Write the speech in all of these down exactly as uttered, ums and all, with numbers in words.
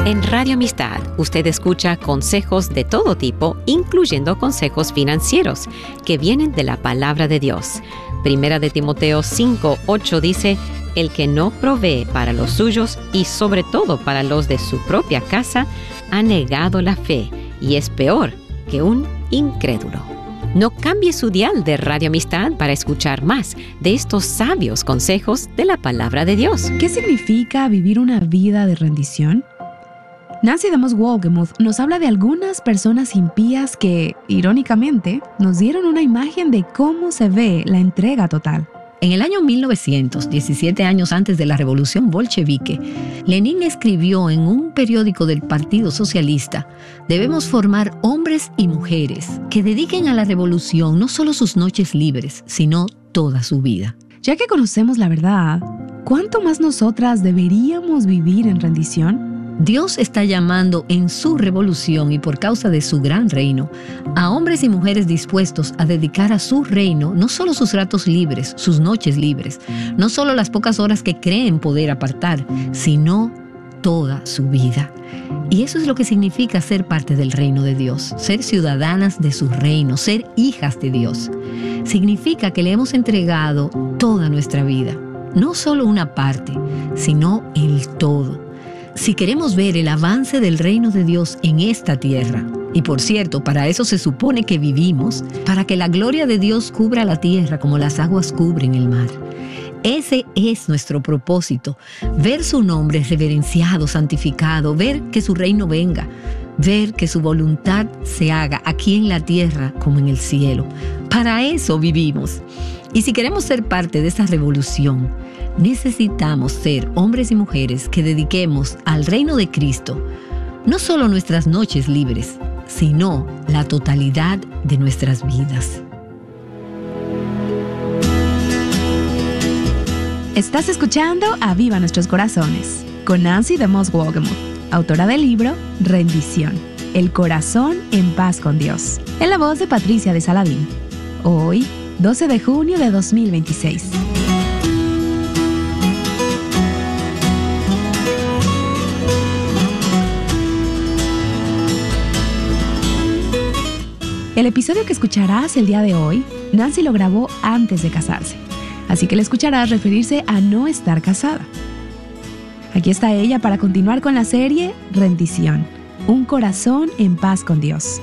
En Radio Amistad, usted escucha consejos de todo tipo, incluyendo consejos financieros, que vienen de la palabra de Dios. Primera de Timoteo cinco ocho dice, el que no provee para los suyos y sobre todo para los de su propia casa, ha negado la fe y es peor que un incrédulo. No cambie su dial de Radio Amistad para escuchar más de estos sabios consejos de la palabra de Dios. ¿Qué significa vivir una vida de rendición? Nancy DeMoss Wolgemuth nos habla de algunas personas impías que, irónicamente, nos dieron una imagen de cómo se ve la entrega total. En el año mil novecientos, diecisiete años antes de la Revolución Bolchevique, Lenin escribió en un periódico del Partido Socialista: debemos formar hombres y mujeres que dediquen a la revolución no solo sus noches libres, sino toda su vida. Ya que conocemos la verdad, ¿cuánto más nosotras deberíamos vivir en rendición? Dios está llamando en su revolución y por causa de su gran reino a hombres y mujeres dispuestos a dedicar a su reino no solo sus ratos libres, sus noches libres, no solo las pocas horas que creen poder apartar, sino toda su vida. Y eso es lo que significa ser parte del reino de Dios, ser ciudadanas de su reino, ser hijas de Dios. Significa que le hemos entregado toda nuestra vida, no solo una parte, sino el todo. Si queremos ver el avance del reino de Dios en esta tierra, y por cierto, para eso se supone que vivimos, para que la gloria de Dios cubra la tierra como las aguas cubren el mar. Ese es nuestro propósito, ver su nombre reverenciado, santificado, ver que su reino venga, ver que su voluntad se haga aquí en la tierra como en el cielo. Para eso vivimos. Y si queremos ser parte de esa revolución, necesitamos ser hombres y mujeres que dediquemos al reino de Cristo no solo nuestras noches libres, sino la totalidad de nuestras vidas. Estás escuchando Aviva Nuestros Corazones con Nancy DeMoss Wolgemuth, autora del libro Rendición, el corazón en paz con Dios, en la voz de Patricia de Saladín. Hoy, doce de junio de dos mil veintiséis. El episodio que escucharás el día de hoy, Nancy lo grabó antes de casarse, así que le escucharás referirse a no estar casada. Aquí está ella para continuar con la serie Rendición, un corazón en paz con Dios.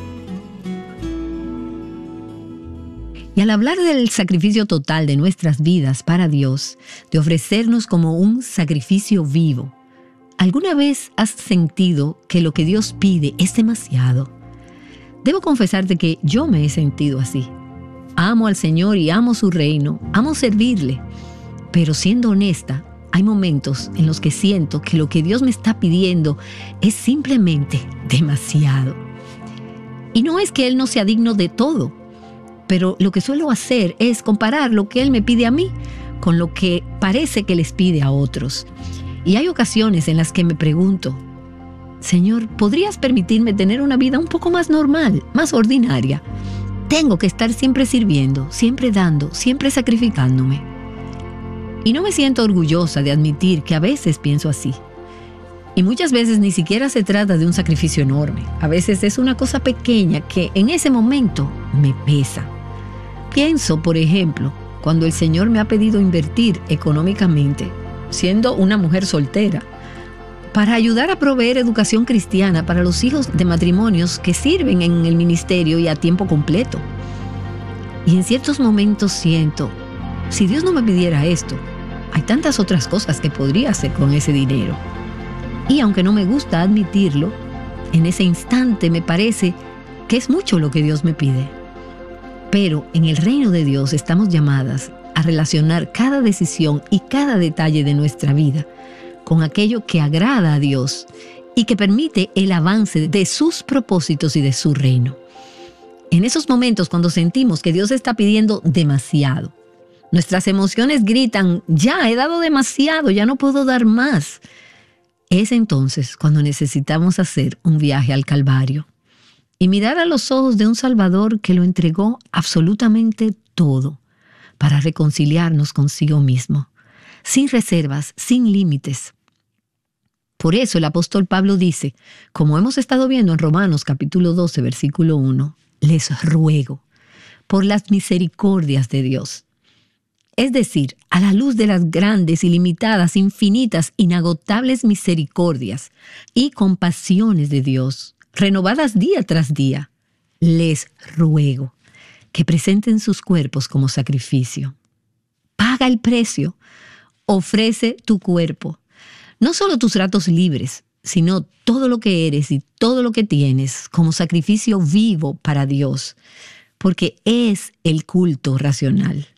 Y al hablar del sacrificio total de nuestras vidas para Dios, de ofrecernos como un sacrificio vivo, ¿alguna vez has sentido que lo que Dios pide es demasiado? Debo confesarte que yo me he sentido así. Amo al Señor y amo su reino, amo servirle, pero siendo honesta, hay momentos en los que siento que lo que Dios me está pidiendo es simplemente demasiado. Y no es que Él no sea digno de todo, pero lo que suelo hacer es comparar lo que Él me pide a mí con lo que parece que les pide a otros. Y hay ocasiones en las que me pregunto: Señor, ¿podrías permitirme tener una vida un poco más normal, más ordinaria? Tengo que estar siempre sirviendo, siempre dando, siempre sacrificándome. Y no me siento orgullosa de admitir que a veces pienso así. Y muchas veces ni siquiera se trata de un sacrificio enorme. A veces es una cosa pequeña que en ese momento me pesa. Pienso, por ejemplo, cuando el Señor me ha pedido invertir económicamente, siendo una mujer soltera, para ayudar a proveer educación cristiana para los hijos de matrimonios que sirven en el ministerio y a tiempo completo. Y en ciertos momentos siento, si Dios no me pidiera esto, hay tantas otras cosas que podría hacer con ese dinero. Y aunque no me gusta admitirlo, en ese instante me parece que es mucho lo que Dios me pide. Pero en el reino de Dios estamos llamadas a relacionar cada decisión y cada detalle de nuestra vida con aquello que agrada a Dios y que permite el avance de sus propósitos y de su reino. En esos momentos cuando sentimos que Dios está pidiendo demasiado, nuestras emociones gritan: ya he dado demasiado, ya no puedo dar más. Es entonces cuando necesitamos hacer un viaje al Calvario y mirar a los ojos de un Salvador que lo entregó absolutamente todo para reconciliarnos consigo mismo, sin reservas, sin límites. Por eso el apóstol Pablo dice, como hemos estado viendo en Romanos capítulo doce, versículo uno, les ruego por las misericordias de Dios. Es decir, a la luz de las grandes, ilimitadas, infinitas, inagotables misericordias y compasiones de Dios, renovadas día tras día, les ruego que presenten sus cuerpos como sacrificio. Paga el precio, ofrece tu cuerpo. No solo tus ratos libres, sino todo lo que eres y todo lo que tienes como sacrificio vivo para Dios, porque es el culto racional.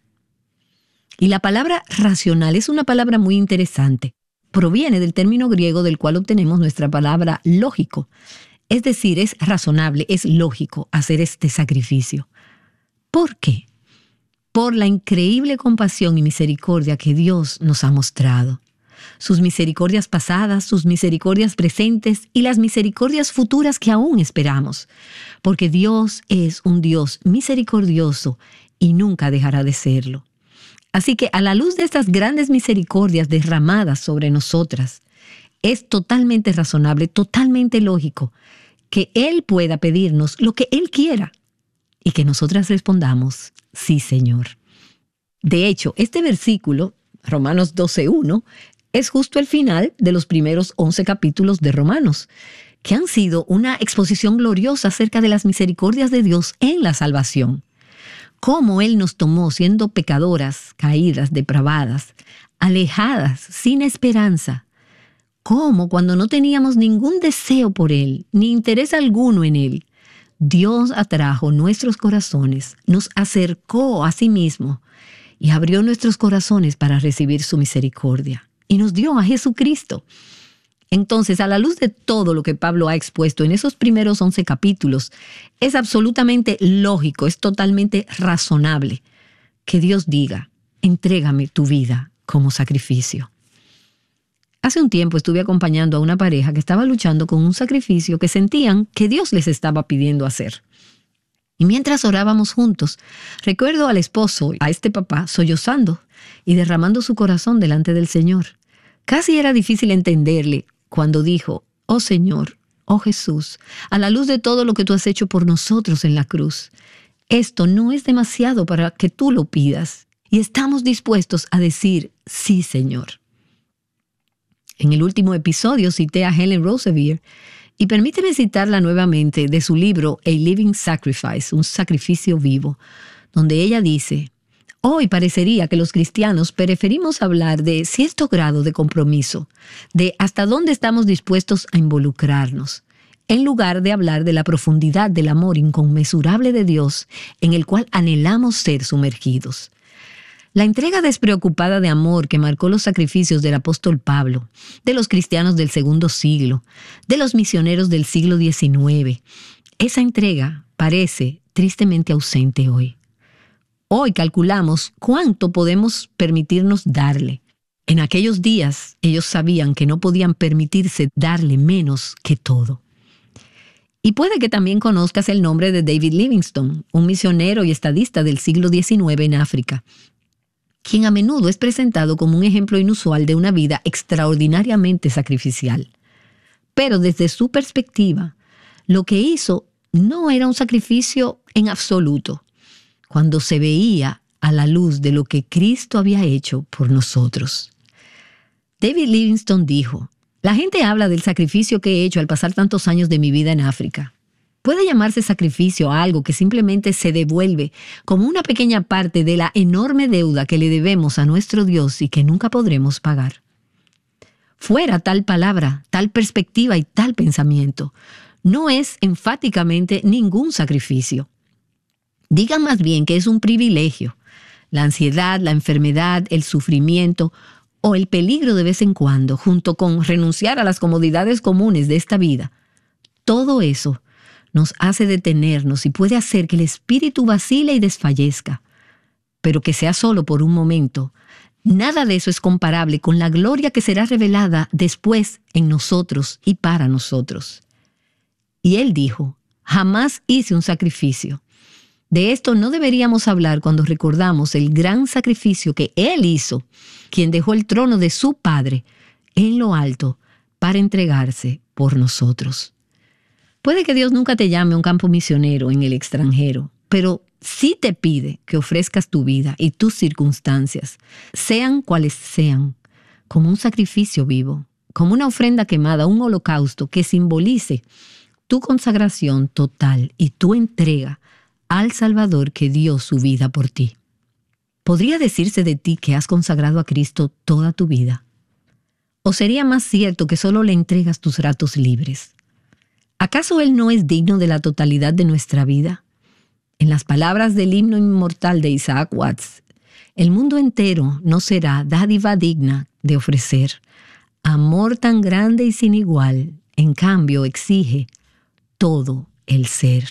Y la palabra racional es una palabra muy interesante. Proviene del término griego del cual obtenemos nuestra palabra lógico. Es decir, es razonable, es lógico hacer este sacrificio. ¿Por qué? Por la increíble compasión y misericordia que Dios nos ha mostrado. Sus misericordias pasadas, sus misericordias presentes y las misericordias futuras que aún esperamos. Porque Dios es un Dios misericordioso y nunca dejará de serlo. Así que a la luz de estas grandes misericordias derramadas sobre nosotras, es totalmente razonable, totalmente lógico que Él pueda pedirnos lo que Él quiera y que nosotras respondamos, sí, Señor. De hecho, este versículo, Romanos doce uno, es justo el final de los primeros once capítulos de Romanos, que han sido una exposición gloriosa acerca de las misericordias de Dios en la salvación. Cómo Él nos tomó siendo pecadoras, caídas, depravadas, alejadas, sin esperanza. Cómo cuando no teníamos ningún deseo por Él, ni interés alguno en Él, Dios atrajo nuestros corazones, nos acercó a sí mismo y abrió nuestros corazones para recibir su misericordia. Y nos dio a Jesucristo. Entonces, a la luz de todo lo que Pablo ha expuesto en esos primeros once capítulos, es absolutamente lógico, es totalmente razonable que Dios diga, entrégame tu vida como sacrificio. Hace un tiempo estuve acompañando a una pareja que estaba luchando con un sacrificio que sentían que Dios les estaba pidiendo hacer. Y mientras orábamos juntos, recuerdo al esposo, a este papá, sollozando y derramando su corazón delante del Señor. Casi era difícil entenderle cuando dijo, oh Señor, oh Jesús, a la luz de todo lo que tú has hecho por nosotros en la cruz, esto no es demasiado para que tú lo pidas. Y estamos dispuestos a decir, sí, Señor. En el último episodio cité a Helen Roseveare y permíteme citarla nuevamente de su libro A Living Sacrifice, un sacrificio vivo, donde ella dice, hoy parecería que los cristianos preferimos hablar de cierto grado de compromiso, de hasta dónde estamos dispuestos a involucrarnos, en lugar de hablar de la profundidad del amor inconmensurable de Dios en el cual anhelamos ser sumergidos. La entrega despreocupada de amor que marcó los sacrificios del apóstol Pablo, de los cristianos del segundo siglo, de los misioneros del siglo diecinueve, esa entrega parece tristemente ausente hoy. Hoy calculamos cuánto podemos permitirnos darle. En aquellos días ellos sabían que no podían permitirse darle menos que todo. Y puede que también conozcas el nombre de David Livingstone, un misionero y estadista del siglo diecinueve en África, quien a menudo es presentado como un ejemplo inusual de una vida extraordinariamente sacrificial. Pero desde su perspectiva, lo que hizo no era un sacrificio en absoluto, cuando se veía a la luz de lo que Cristo había hecho por nosotros. David Livingstone dijo, la gente habla del sacrificio que he hecho al pasar tantos años de mi vida en África. Puede llamarse sacrificio a algo que simplemente se devuelve como una pequeña parte de la enorme deuda que le debemos a nuestro Dios y que nunca podremos pagar. Fuera tal palabra, tal perspectiva y tal pensamiento, no es enfáticamente ningún sacrificio. Digan más bien que es un privilegio. La ansiedad, la enfermedad, el sufrimiento o el peligro de vez en cuando, junto con renunciar a las comodidades comunes de esta vida, todo eso nos hace detenernos y puede hacer que el espíritu vacile y desfallezca, pero que sea solo por un momento. Nada de eso es comparable con la gloria que será revelada después en nosotros y para nosotros. Y él dijo, jamás hice un sacrificio. De esto no deberíamos hablar cuando recordamos el gran sacrificio que él hizo, quien dejó el trono de su Padre en lo alto para entregarse por nosotros. Puede que Dios nunca te llame a un campo misionero en el extranjero, pero sí te pide que ofrezcas tu vida y tus circunstancias, sean cuales sean, como un sacrificio vivo, como una ofrenda quemada, un holocausto que simbolice tu consagración total y tu entrega al Salvador que dio su vida por ti. ¿Podría decirse de ti que has consagrado a Cristo toda tu vida? ¿O sería más cierto que solo le entregas tus ratos libres? ¿Acaso Él no es digno de la totalidad de nuestra vida? En las palabras del himno inmortal de Isaac Watts, el mundo entero no será dádiva digna de ofrecer. Amor tan grande y sin igual, en cambio, exige todo el ser.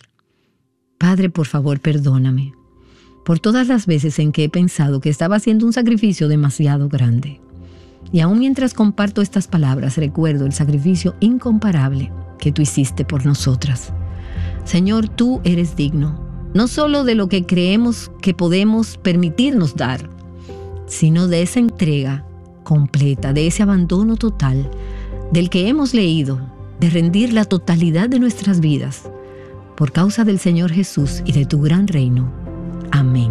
Padre, por favor, perdóname por todas las veces en que he pensado que estaba haciendo un sacrificio demasiado grande. Y aún mientras comparto estas palabras, recuerdo el sacrificio incomparable que tú hiciste por nosotras. Señor, tú eres digno, no solo de lo que creemos que podemos permitirnos dar, sino de esa entrega completa, de ese abandono total, del que hemos leído, de rendir la totalidad de nuestras vidas, por causa del Señor Jesús y de tu gran reino. Amén.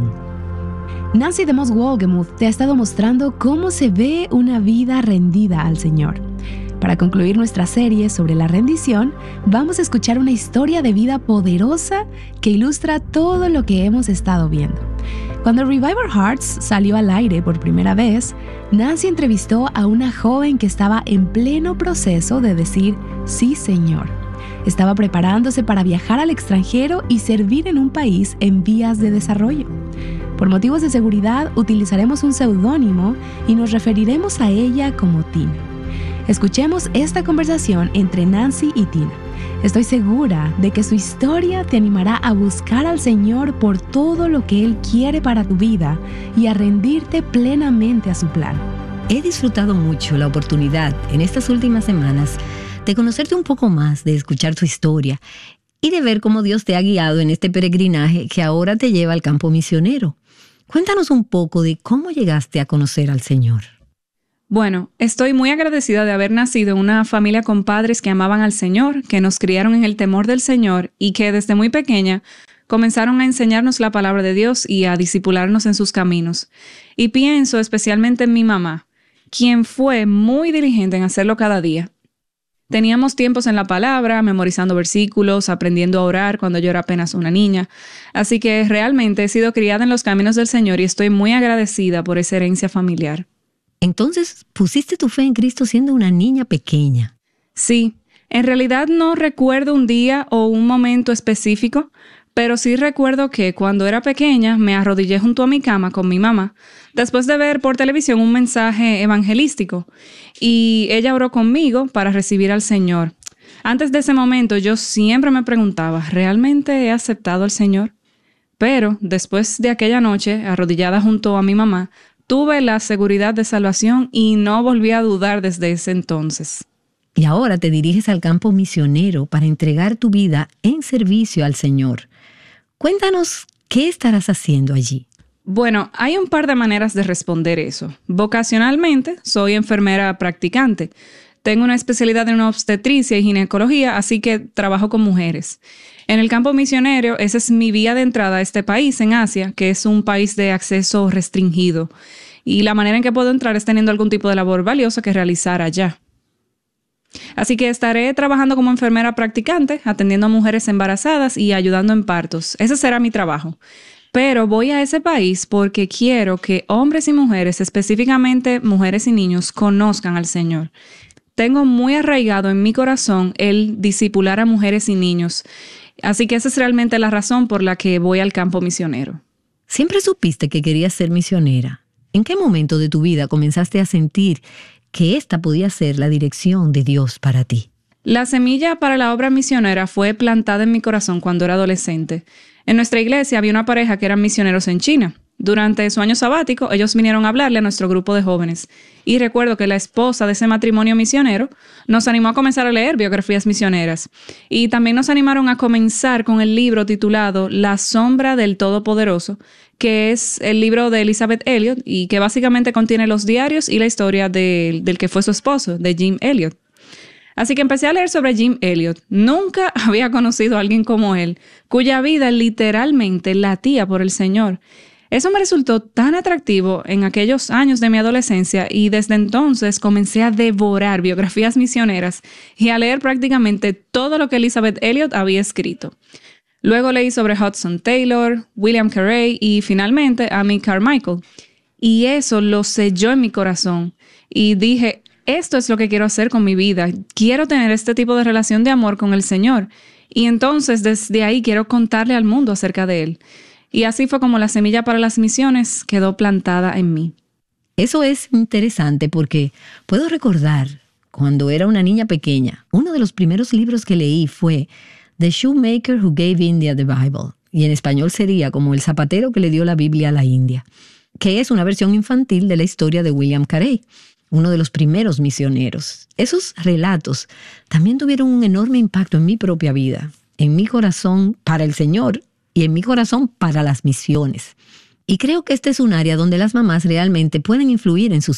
Nancy DeMoss Wolgemuth te ha estado mostrando cómo se ve una vida rendida al Señor. Para concluir nuestra serie sobre la rendición, vamos a escuchar una historia de vida poderosa que ilustra todo lo que hemos estado viendo. Cuando Revive Our Hearts salió al aire por primera vez, Nancy entrevistó a una joven que estaba en pleno proceso de decir sí, Señor. Estaba preparándose para viajar al extranjero y servir en un país en vías de desarrollo. Por motivos de seguridad, utilizaremos un seudónimo y nos referiremos a ella como Tina. Escuchemos esta conversación entre Nancy y Tina. Estoy segura de que su historia te animará a buscar al Señor por todo lo que Él quiere para tu vida y a rendirte plenamente a su plan. He disfrutado mucho la oportunidad en estas últimas semanas de conocerte un poco más, de escuchar tu historia y de ver cómo Dios te ha guiado en este peregrinaje que ahora te lleva al campo misionero. Cuéntanos un poco de cómo llegaste a conocer al Señor. Bueno, estoy muy agradecida de haber nacido en una familia con padres que amaban al Señor, que nos criaron en el temor del Señor y que desde muy pequeña comenzaron a enseñarnos la palabra de Dios y a discipularnos en sus caminos. Y pienso especialmente en mi mamá, quien fue muy diligente en hacerlo cada día. Teníamos tiempos en la palabra, memorizando versículos, aprendiendo a orar cuando yo era apenas una niña. Así que realmente he sido criada en los caminos del Señor y estoy muy agradecida por esa herencia familiar. Entonces, pusiste tu fe en Cristo siendo una niña pequeña. Sí, en realidad no recuerdo un día o un momento específico, pero sí recuerdo que cuando era pequeña me arrodillé junto a mi cama con mi mamá, después de ver por televisión un mensaje evangelístico, y ella oró conmigo para recibir al Señor. Antes de ese momento yo siempre me preguntaba, ¿realmente he aceptado al Señor? Pero después de aquella noche, arrodillada junto a mi mamá, tuve la seguridad de salvación y no volví a dudar desde ese entonces. Y ahora te diriges al campo misionero para entregar tu vida en servicio al Señor. Cuéntanos, ¿qué estarás haciendo allí? Bueno, hay un par de maneras de responder eso. Vocacionalmente, soy enfermera practicante. Tengo una especialidad en obstetricia y ginecología, así que trabajo con mujeres. En el campo misionero, esa es mi vía de entrada a este país en Asia, que es un país de acceso restringido. Y la manera en que puedo entrar es teniendo algún tipo de labor valiosa que realizar allá. Así que estaré trabajando como enfermera practicante, atendiendo a mujeres embarazadas y ayudando en partos. Ese será mi trabajo. Pero voy a ese país porque quiero que hombres y mujeres, específicamente mujeres y niños, conozcan al Señor. Tengo muy arraigado en mi corazón el discipular a mujeres y niños. Así que esa es realmente la razón por la que voy al campo misionero. ¿Siempre supiste que querías ser misionera? ¿En qué momento de tu vida comenzaste a sentir que esta podía ser la dirección de Dios para ti? La semilla para la obra misionera fue plantada en mi corazón cuando era adolescente. En nuestra iglesia había una pareja que eran misioneros en China. Durante su año sabático, ellos vinieron a hablarle a nuestro grupo de jóvenes. Y recuerdo que la esposa de ese matrimonio misionero nos animó a comenzar a leer biografías misioneras. Y también nos animaron a comenzar con el libro titulado La sombra del Todopoderoso, que es el libro de Elisabeth Elliot y que básicamente contiene los diarios y la historia de, del que fue su esposo, de Jim Elliot. Así que empecé a leer sobre Jim Elliot. Nunca había conocido a alguien como él, cuya vida literalmente latía por el Señor. Eso me resultó tan atractivo en aquellos años de mi adolescencia y desde entonces comencé a devorar biografías misioneras y a leer prácticamente todo lo que Elizabeth Elliot había escrito. Luego leí sobre Hudson Taylor, William Carey y finalmente Amy Carmichael. Y eso lo selló en mi corazón y dije, esto es lo que quiero hacer con mi vida. Quiero tener este tipo de relación de amor con el Señor. Y entonces desde ahí quiero contarle al mundo acerca de Él. Y así fue como la semilla para las misiones quedó plantada en mí. Eso es interesante porque puedo recordar cuando era una niña pequeña, uno de los primeros libros que leí fue The Shoemaker Who Gave India the Bible. Y en español sería como El zapatero que le dio la Biblia a la India, que es una versión infantil de la historia de William Carey, uno de los primeros misioneros. Esos relatos también tuvieron un enorme impacto en mi propia vida, en mi corazón para el Señor y en mi corazón para las misiones. Y creo que este es un área donde las mamás realmente pueden influir en sus